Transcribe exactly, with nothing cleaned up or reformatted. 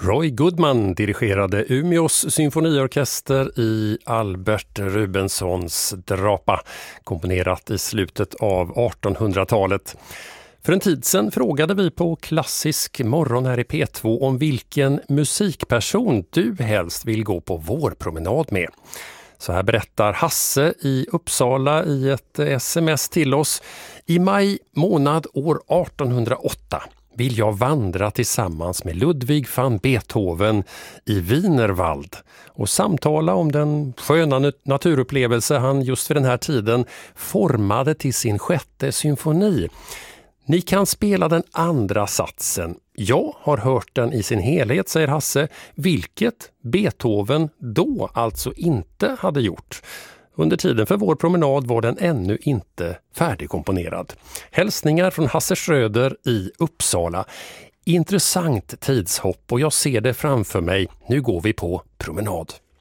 Roy Goodman dirigerade Umeås symfoniorkester i Albert Rubenssons Drapa, komponerat i slutet av artonhundratalet. För en tid sedan frågade vi på Klassisk morgon här i P två om vilken musikperson du helst vill gå på vårpromenad med. Så här berättar Hasse i Uppsala i ett sms till oss. I maj månad år artonhundraåtta vill jag vandra tillsammans med Ludwig van Beethoven i Wienerwald och samtala om den sköna naturupplevelse han just för den här tiden formade till sin sjätte symfoni. Ni kan spela den andra satsen. Jag har hört den i sin helhet, säger Hasse, vilket Beethoven då alltså inte hade gjort. Under tiden för vår promenad var den ännu inte färdigkomponerad. Hälsningar från Hasse Schröder i Uppsala. Intressant tidshopp och jag ser det framför mig. Nu går vi på promenad.